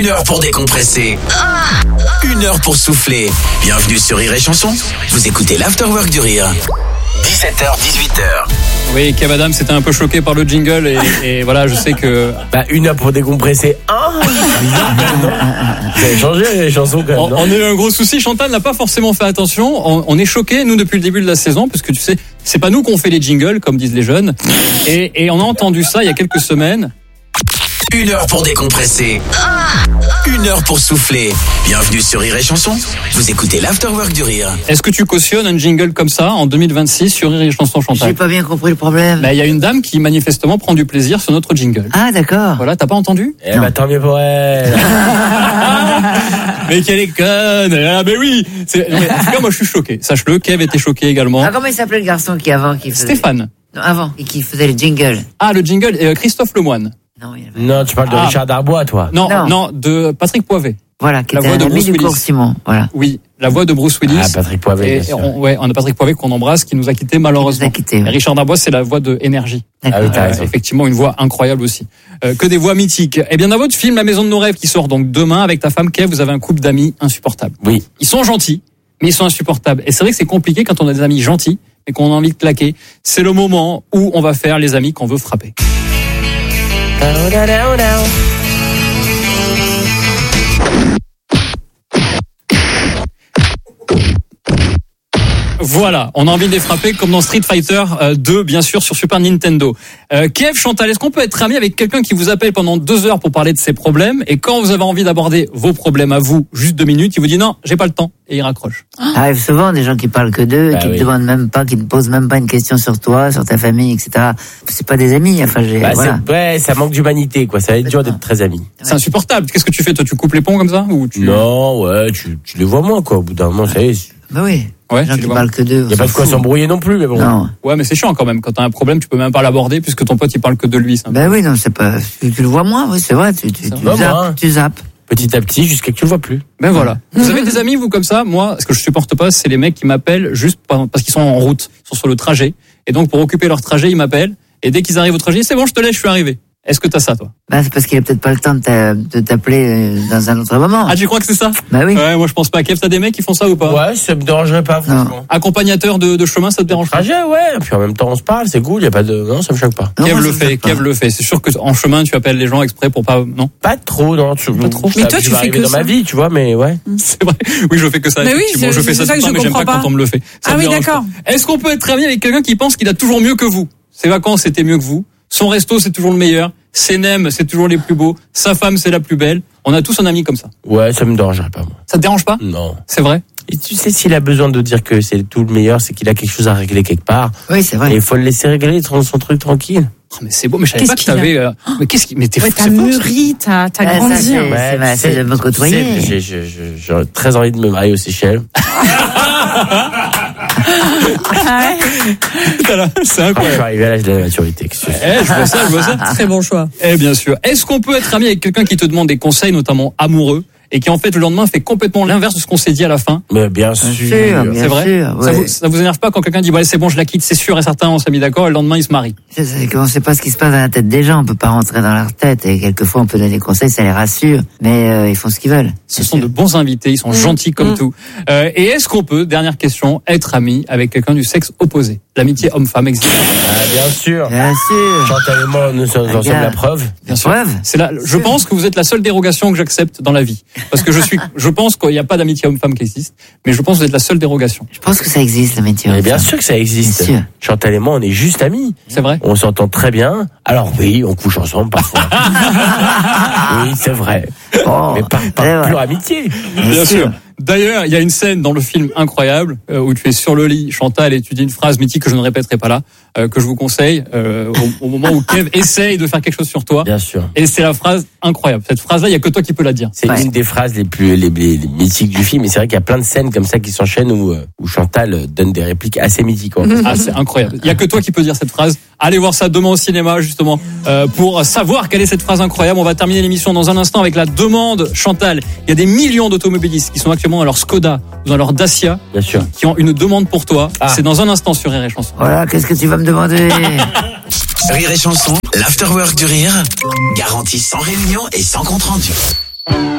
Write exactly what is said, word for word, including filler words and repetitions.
Une heure pour décompresser. Une heure pour souffler. Bienvenue sur Rire et Chanson. Vous écoutez l'Afterwork du Rire. dix-sept heures, dix-huit heures. Oui, Kev Adams était un peu choqué par le jingle et, et voilà, je sais que... Bah, une heure pour décompresser. Ah, vous avez changé les chansons quand même, on, on a eu un gros souci. Chantal n'a pas forcément fait attention. On, on est choqués, nous, depuis le début de la saison, parce que tu sais, c'est pas nous qu'on fait les jingles, comme disent les jeunes. Et, et on a entendu ça il y a quelques semaines. Une heure pour décompresser. Une heure pour souffler. Bienvenue sur Rire et Chanson. Vous écoutez l'Afterwork du Rire. Est-ce que tu cautionnes un jingle comme ça en deux mille vingt-six sur Rire et Chanson, Chantal? J'ai pas bien compris le problème. Bah, il y a une dame qui manifestement prend du plaisir sur notre jingle. Ah, d'accord. Voilà, t'as pas entendu? Eh bah, tant mieux pour elle. Mais qu'elle est conne. Ah, mais oui. C'est... Non, mais en tout cas, moi, je suis choqué. Sache-le, Kev était choqué également. Ah, comment il s'appelait le garçon qui avant qui faisait... Stéphane. Non, avant. Et qui faisait le jingle. Ah, le jingle, euh, Christophe Lemoine. Non, il y avait... Non, tu parles de Ah. Richard Darbois, toi. Non, non, Non. de Patrick Poivet. Voilà, qui La était voix un de ami Bruce du Willis. cours Simon. Voilà. Oui, la voix de Bruce Willis. Ah, Patrick Poivet, Et bien sûr. on, ouais, on a Patrick Poivet qu'on embrasse, qui nous a quittés malheureusement. Qui nous a quittés, ouais. Et Richard Darbois, c'est la voix de Énergie. D'accord. Ah oui, t'as Euh, raison. effectivement, une voix incroyable aussi. Euh, que des voix mythiques. Eh bien, dans votre film La Maison de nos rêves, qui sort donc demain avec ta femme Kev, vous avez un couple d'amis insupportables. Oui. Ils sont gentils, mais ils sont insupportables. Et c'est vrai que c'est compliqué quand on a des amis gentils et qu'on a envie de claquer. C'est le moment où on va faire les amis qu'on veut frapper. Voilà, on a envie de les frapper comme dans Street Fighter euh, deux, bien sûr, sur Super Nintendo. Euh, Kev, Chantal, est-ce qu'on peut être ami avec quelqu'un qui vous appelle pendant deux heures pour parler de ses problèmes, et quand vous avez envie d'aborder vos problèmes à vous, juste deux minutes, il vous dit non, j'ai pas le temps, et il raccroche. Ça arrive souvent des gens qui parlent que d'eux, Bah qui oui. te demandent même pas, qui te posent même pas une question sur toi, sur ta famille, et cetera. C'est pas des amis, enfin, j'ai, Bah, voilà. c'est, ouais, ça manque d'humanité, quoi. Ça va être dur d'être très amis. C'est insupportable. Qu'est-ce que tu fais, toi? Tu coupes les ponts comme ça ou tu... Non, ouais, tu, tu les vois moins, quoi. Au bout d'un moment, ça y est. Bah oui. Ouais, Les gens tu qui les vois. parlent que d'eux. Y a pas de quoi s'embrouiller non plus, mais bon. Non. Ouais, mais c'est chiant quand même. Quand t'as un problème, tu peux même pas l'aborder puisque ton pote il parle que de lui. C'est un peu- Bah oui, non, c'est pas, tu, tu le vois moins, oui, c'est vrai, tu, tu, tu vrai. zappes, Moi, tu zappes. Petit à petit, jusqu'à que tu le vois plus. Ben voilà. Vous avez des amis, vous, comme ça? Moi, ce que je supporte pas, c'est les mecs qui m'appellent juste par- parce qu'ils sont en route, ils sont sur le trajet. Et donc, pour occuper leur trajet, ils m'appellent. Et dès qu'ils arrivent au trajet, c'est bon, je te laisse, je suis arrivé. Est-ce que t'as ça, toi? Bah, c'est parce qu'il a peut-être pas le temps de, t'a- de t'appeler euh, dans un autre moment. Ah, tu crois que c'est ça? Bah oui. Ouais, moi, je pense pas. Kev, t'as des mecs qui font ça ou pas? Ouais, ça me dérangerait pas, franchement. Accompagnateur de, de chemin, ça te dérange pas? Trajet, ouais. Puis en même temps, on se parle, c'est cool. Y a pas de, non, ça me choque pas. Non, Kev moi, le ça me fait, choque pas. Kev le fait. C'est sûr que en chemin, tu appelles les gens exprès pour pas, non? Pas trop, non. Tu, Pas trop. ça- Mais toi, ça tu va fais arriver que dans ça. ma vie, tu vois, mais ouais. C'est vrai. Oui, je fais que ça. Mais oui, effectivement. c'est- je fais ça c'est ça tout le que temps, je mais j'aime pas, comprends quand pas. on me le fait. Ça Ah me oui, dérange d'accord. pas. Est-ce qu'on peut être ami avec quelqu'un qui pense qu'il a toujours mieux que vous? Ses vacances, c'était mieux que vous. Son resto, c'est toujours le meilleur. Ses nems, c'est toujours les plus beaux. Sa femme, c'est la plus belle. On a tous un ami comme ça. Ouais, ça me dérangerait pas, moi. Ça te dérange pas? Non. C'est vrai? Et tu sais, s'il a besoin de dire que c'est tout le meilleur, c'est qu'il a quelque chose à régler quelque part. Oui, c'est Et vrai. il faut le laisser régler son, son truc tranquille. Oh, mais c'est beau, mais je savais Qu'est-ce pas que qu'il a t'avais. Euh... Mais qu'est-ce qui. Mais t'es Ouais, fou, t'as c'est fort, ça. mûri, t'as, t'as Ah, ça, grandi. c'est- hein. c'est ma- tu c'est sais, de me tu côtoyer. sais, J'ai, j'ai, j'ai, j'ai très envie de me marier aux Seychelles. Ah Voilà, c'est Quand je suis incroyable. arrivé à l'âge de la maturité. qu'est-ce que tu fais Eh, je vois ça, je vois ça. ouais. Très bon choix. Eh, bien sûr. Est-ce qu'on peut être ami avec quelqu'un qui te demande des conseils, notamment amoureux, et qui en fait le lendemain fait complètement l'inverse de ce qu'on s'est dit à la fin? Mais bien Bien sûr. sûr, C'est bien vrai? sûr. Ça, Ouais. vous, ça vous énerve pas quand quelqu'un dit ouais c'est bon je la quitte, c'est sûr et certain, on s'est mis d'accord, et le lendemain il se marie? C'est, c'est qu'on sait pas ce qui se passe dans la tête des gens, on peut pas rentrer dans leur tête, et quelquefois on peut donner des conseils, ça les rassure, mais euh, ils font ce qu'ils veulent. Ce c'est sont sûr. de bons invités, ils sont gentils comme Mmh. tout. Euh, et est-ce qu'on peut, dernière question, être ami avec quelqu'un du sexe opposé? L'amitié homme-femme existe. Ah, bien sûr. Bien sûr. Chantal et moi, nous sommes Ah, ensemble gars. la preuve. Bien sûr. Preuve. C'est là, je pense que vous êtes la seule dérogation que j'accepte dans la vie. Parce que je suis, je pense qu'il n'y a pas d'amitié homme-femme qui existe, mais je pense que vous êtes la seule dérogation. Je pense que ça existe, l'amitié. Mais bien homme-femme. sûr que ça existe. Bien sûr. Chantal et moi, on est juste amis. C'est vrai? On s'entend très bien. Alors oui, on couche ensemble parfois. Oui, c'est vrai. Oh, Mais par, c'est par vrai. pure amitié. Bien sûr. D'ailleurs, il y a une scène dans le film incroyable euh, où tu es sur le lit, Chantal, et tu dis une phrase mythique que je ne répéterai pas là, euh, que je vous conseille euh, au, au moment où Kev essaye de faire quelque chose sur toi. Bien sûr. Et c'est la phrase incroyable. Cette phrase-là, il y a que toi qui peux la dire. C'est Ouais. une des phrases les plus les, les- les mythiques du film. Et c'est vrai qu'il y a plein de scènes comme ça qui s'enchaînent où, euh, où Chantal donne des répliques assez mythiques. en fait. Ah, c'est incroyable. Il y a que toi qui peux dire cette phrase. Allez voir ça demain au cinéma, justement, euh, pour savoir quelle est cette phrase incroyable. On va terminer l'émission dans un instant avec la demande, Chantal. Il y a des millions d'automobilistes qui sont actuellement dans leur Skoda ou dans leur Dacia, Bien sûr. qui ont une demande pour toi. Ah. C'est dans un instant sur Rire et Chanson. Voilà, qu'est-ce que tu vas me demander? Rire et Chanson, l'afterwork du rire, garanti sans réunion et sans compte rendu. Ouais.